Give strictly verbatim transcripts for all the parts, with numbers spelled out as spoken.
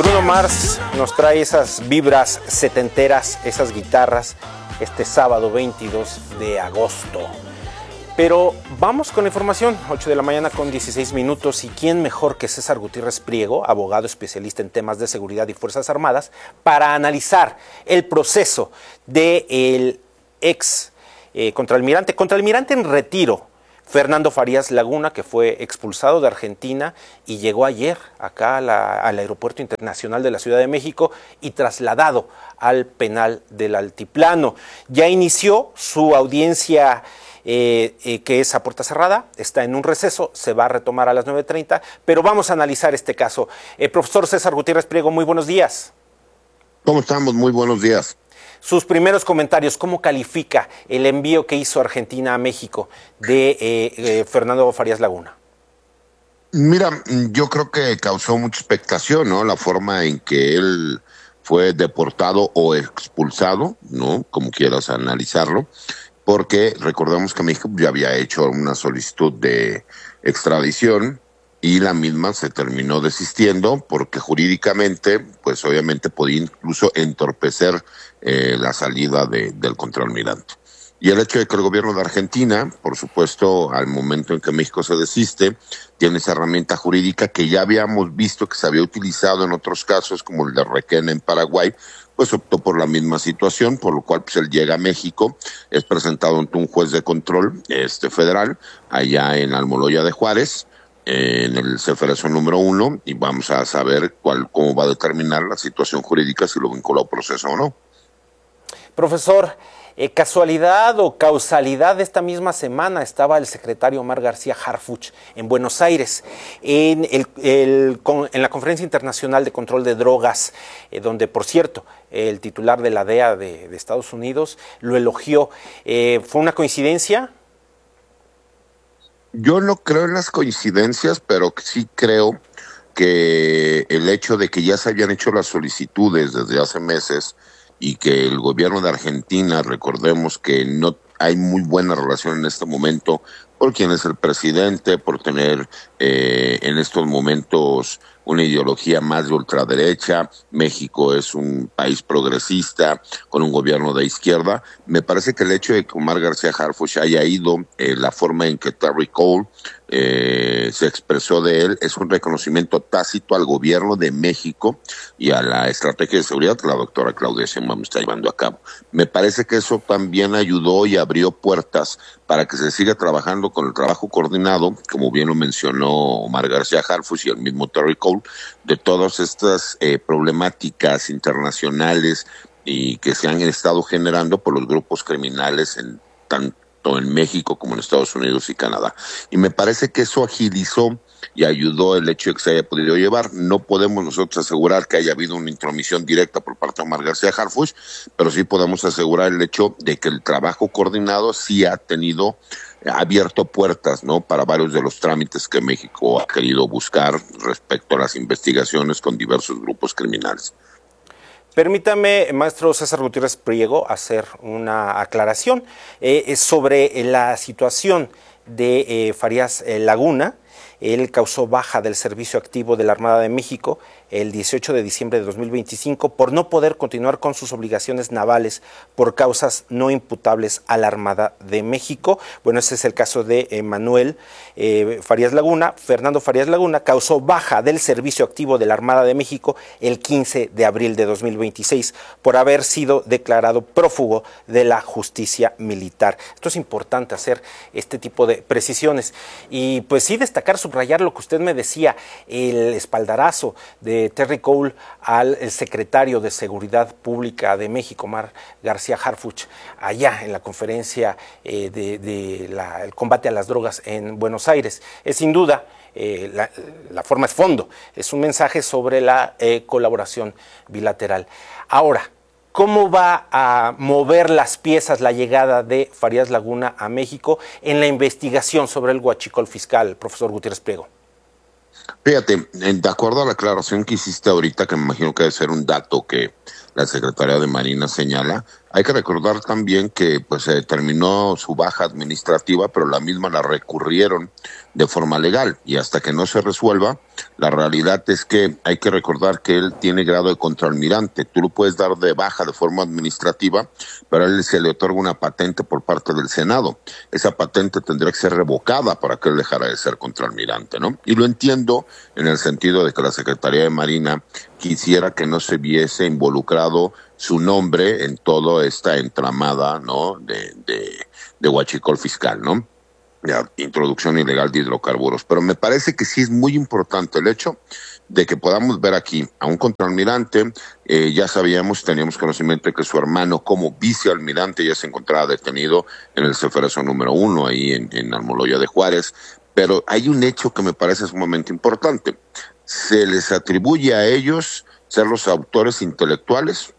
Bruno Mars nos trae esas vibras setenteras, esas guitarras, este sábado veintidós de agosto. Pero vamos con la información, ocho de la mañana con dieciséis minutos, y quién mejor que César Gutiérrez Priego, abogado especialista en temas de seguridad y Fuerzas Armadas, para analizar el proceso del ex eh, contraalmirante, contraalmirante en retiro, Fernando Farías Laguna, que fue expulsado de Argentina y llegó ayer acá a la, al Aeropuerto Internacional de la Ciudad de México y trasladado al penal del Altiplano. Ya inició su audiencia eh, eh, que es a puerta cerrada, está en un receso, se va a retomar a las nueve treinta, pero vamos a analizar este caso. Eh, profesor César Gutiérrez Priego, muy buenos días. ¿Cómo estamos? Muy buenos días. Sus primeros comentarios, ¿cómo califica el envío que hizo Argentina a México de eh, eh, Fernando Farías Laguna? Mira, yo creo que causó mucha expectación, ¿no? La forma en que él fue deportado o expulsado, ¿no? Como quieras analizarlo, porque recordemos que México ya había hecho una solicitud de extradición y la misma se terminó desistiendo porque jurídicamente, pues obviamente podía incluso entorpecer eh, la salida de, del contraalmirante. Y el hecho de que el gobierno de Argentina, por supuesto, al momento en que México se desiste, tiene esa herramienta jurídica que ya habíamos visto que se había utilizado en otros casos, como el de Requena en Paraguay, pues optó por la misma situación, por lo cual pues él llega a México, es presentado ante un juez de control este federal, allá en Almoloya de Juárez, en el Ceferezo número uno, y vamos a saber cuál, cómo va a determinar la situación jurídica, si lo vinculó a proceso o no. Profesor, eh, ¿casualidad o causalidad de esta misma semana estaba el secretario Omar García Harfuch en Buenos Aires, en, el, el, con, en la Conferencia Internacional de Control de Drogas, eh, donde, por cierto, el titular de la D E A de, de Estados Unidos lo elogió? Eh, ¿Fue una coincidencia? Yo no creo en las coincidencias, pero sí creo que el hecho de que ya se habían hecho las solicitudes desde hace meses y que el gobierno de Argentina, recordemos que no hay muy buena relación en este momento por quién es el presidente, por tener eh, en estos momentos una ideología más de ultraderecha. México es un país progresista con un gobierno de izquierda. Me parece que el hecho de que Omar García Harfuch haya ido, eh, la forma en que Terry Cole eh, se expresó de él, es un reconocimiento tácito al gobierno de México y a la estrategia de seguridad que la doctora Claudia Sheinbaum está llevando a cabo. Me parece que eso también ayudó y abrió puertas para que se siga trabajando con el trabajo coordinado, como bien lo mencionó Omar García Harfuch y el mismo Terry Cole, de todas estas eh, problemáticas internacionales y que se han estado generando por los grupos criminales en tanto en México como en Estados Unidos y Canadá. Y me parece que eso agilizó y ayudó el hecho de que se haya podido llevar. No podemos nosotros asegurar que haya habido una intromisión directa por parte de Omar García Harfuch, pero sí podemos asegurar el hecho de que el trabajo coordinado sí ha tenido ha abierto puertas, ¿no?, para varios de los trámites que México ha querido buscar respecto a las investigaciones con diversos grupos criminales. Permítame, maestro César Gutiérrez Priego, hacer una aclaración eh, sobre la situación de eh, Farías eh, Laguna. Él causó baja del servicio activo de la Armada de México el dieciocho de diciembre de dos mil veinticinco por no poder continuar con sus obligaciones navales por causas no imputables a la Armada de México. Bueno, ese es el caso de eh, Manuel eh, Farías Laguna. Fernando Farías Laguna causó baja del servicio activo de la Armada de México el quince de abril de dos mil veintiséis por haber sido declarado prófugo de la justicia militar. Esto es importante, hacer este tipo de precisiones. Y pues sí, destacar, subrayar lo que usted me decía, el espaldarazo de Terry Cole al el secretario de Seguridad Pública de México, Omar García Harfuch, allá en la conferencia eh, de, de la, el combate a las drogas en Buenos Aires. Es sin duda, eh, la, la forma es fondo, es un mensaje sobre la eh, colaboración bilateral. Ahora, ¿cómo va a mover las piezas la llegada de Farías Laguna a México en la investigación sobre el huachicol fiscal, profesor Gutiérrez Priego? Fíjate, de acuerdo a la aclaración que hiciste ahorita, que me imagino que debe ser un dato que la Secretaría de Marina señala, Hay que recordar también que pues se terminó su baja administrativa, pero la misma la recurrieron de forma legal, y hasta que no se resuelva, la realidad es que hay que recordar que él tiene grado de contraalmirante. Tú lo puedes dar de baja de forma administrativa, pero a él se le otorga una patente por parte del Senado. Esa patente tendría que ser revocada para que él dejara de ser contraalmirante, ¿no? Y lo entiendo en el sentido de que la Secretaría de Marina quisiera que no se viese involucrado su nombre en toda esta entramada, ¿no?, de, de, de huachicol fiscal, ¿no?, de introducción ilegal de hidrocarburos. Pero me parece que sí es muy importante el hecho de que podamos ver aquí a un contraalmirante. Eh, ya sabíamos, teníamos conocimiento de que su hermano como vicealmirante ya se encontraba detenido en el Ceferezo número uno, ahí en, en Almoloya de Juárez. Pero hay un hecho que me parece sumamente importante. Se les atribuye a ellos ser los autores intelectuales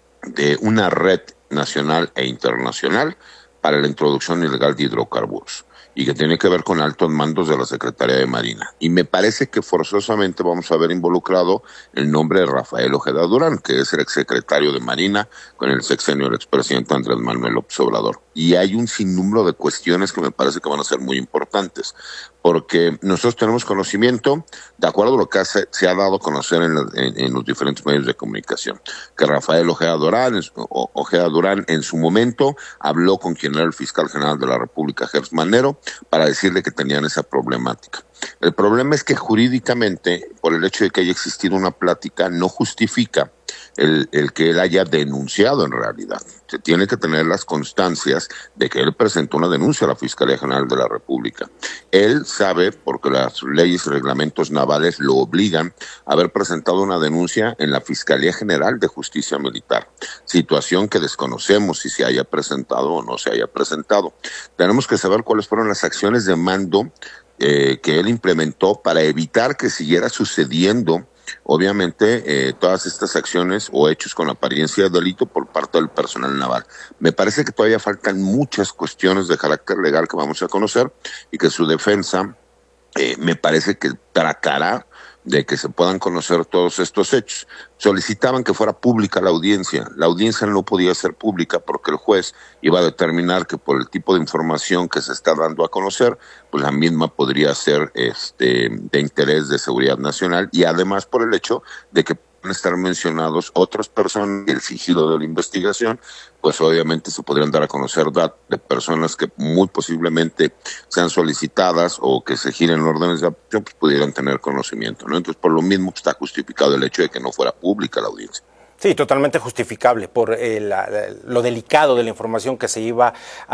de una red nacional e internacional para la introducción ilegal de hidrocarburos, y que tiene que ver con altos mandos de la Secretaría de Marina. Y me parece que forzosamente vamos a ver involucrado el nombre de Rafael Ojeda Durán, que es el exsecretario de Marina con el sexenio del expresidente Andrés Manuel López Obrador. Y hay un sinnúmero de cuestiones que me parece que van a ser muy importantes, porque nosotros tenemos conocimiento, de acuerdo a lo que hace, se ha dado a conocer en, la, en, en los diferentes medios de comunicación, que Rafael Ojeda Durán, o, Ojeda Durán en su momento habló con quien era el fiscal general de la República, Gers Manero, para decirle que tenían esa problemática. El problema es que jurídicamente, por el hecho de que haya existido una plática, no justifica el, el que él haya denunciado en realidad. Se tiene que tener las constancias de que él presentó una denuncia a la Fiscalía General de la República. Él sabe, porque las leyes y reglamentos navales lo obligan, a haber presentado una denuncia en la Fiscalía General de Justicia Militar, situación que desconocemos si se haya presentado o no se haya presentado. Tenemos que saber cuáles fueron las acciones de mando eh, que él implementó para evitar que siguiera sucediendo, obviamente, eh, todas estas acciones o hechos con apariencia de delito por parte del personal naval. Me parece que todavía faltan muchas cuestiones de carácter legal que vamos a conocer, y que su defensa eh, me parece que tratará de que se puedan conocer todos estos hechos. Solicitaban que fuera pública la audiencia. La audiencia no podía ser pública porque el juez iba a determinar que por el tipo de información que se está dando a conocer, pues la misma podría ser este de interés de seguridad nacional, y además por el hecho de que pueden estar mencionados otras personas, el sigilo de la investigación, pues obviamente se podrían dar a conocer datos de personas que muy posiblemente sean solicitadas o que se giren órdenes de aprehensión, pues pudieran tener conocimiento, ¿no? Entonces, por lo mismo está justificado el hecho de que no fuera pública la audiencia. Sí, totalmente justificable por eh, la, la, lo delicado de la información que se iba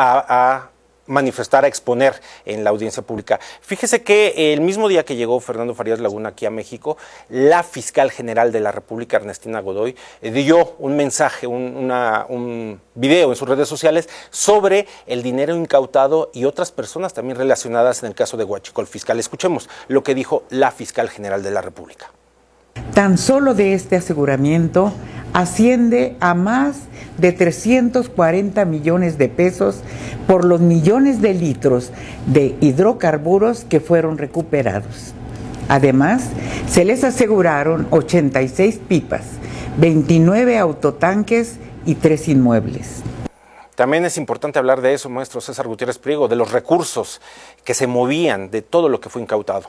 a, a manifestar, a exponer en la audiencia pública. Fíjese que el mismo día que llegó Fernando Farías Laguna aquí a México, la fiscal general de la República, Ernestina Godoy, eh, dio un mensaje, un, una, un video en sus redes sociales sobre el dinero incautado y otras personas también relacionadas en el caso de huachicol fiscal. Escuchemos lo que dijo la fiscal general de la República. Tan solo de este aseguramiento asciende a más de trescientos cuarenta millones de pesos por los millones de litros de hidrocarburos que fueron recuperados. Además, se les aseguraron ochenta y seis pipas, veintinueve autotanques y tres inmuebles. También es importante hablar de eso, maestro César Gutiérrez Priego, de los recursos que se movían, de todo lo que fue incautado.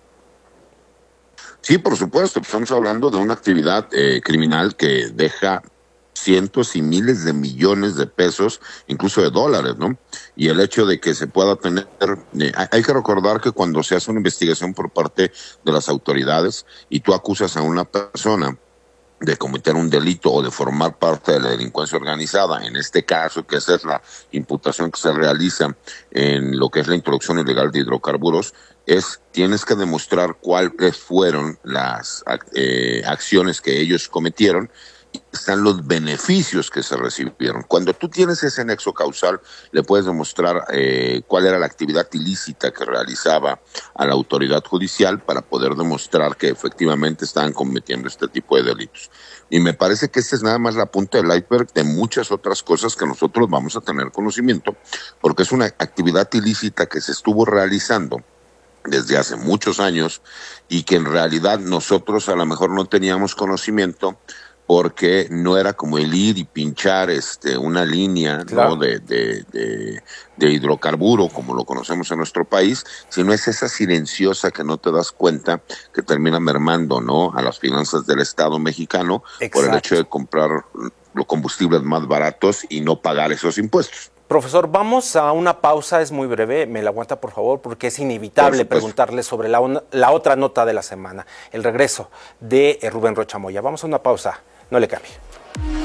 Sí, por supuesto, estamos hablando de una actividad eh, criminal que deja cientos y miles de millones de pesos, incluso de dólares, ¿no? Y el hecho de que se pueda tener, eh, hay que recordar que cuando se hace una investigación por parte de las autoridades y tú acusas a una persona de cometer un delito o de formar parte de la delincuencia organizada, en este caso, que esa es la imputación que se realiza en lo que es la introducción ilegal de hidrocarburos, es tienes que demostrar cuáles fueron las eh, acciones que ellos cometieron, y están los beneficios que se recibieron. Cuando tú tienes ese nexo causal, le puedes demostrar eh, cuál era la actividad ilícita que realizaba a la autoridad judicial para poder demostrar que efectivamente estaban cometiendo este tipo de delitos. Y me parece que esta es nada más la punta del iceberg de muchas otras cosas que nosotros vamos a tener conocimiento, porque es una actividad ilícita que se estuvo realizando desde hace muchos años y que en realidad nosotros a lo mejor no teníamos conocimiento porque no era como el ir y pinchar este, una línea, claro, ¿no? de, de, de, de hidrocarburo, como lo conocemos en nuestro país, sino es esa silenciosa que no te das cuenta, que termina mermando, ¿no? a las finanzas del Estado mexicano. Exacto. Por el hecho de comprar los combustibles más baratos y no pagar esos impuestos. Profesor, vamos a una pausa, es muy breve, me la aguanta por favor, porque es inevitable preguntarle sobre la, la otra nota de la semana, el regreso de Rubén Rocha Moya. Vamos a una pausa, no le cambie.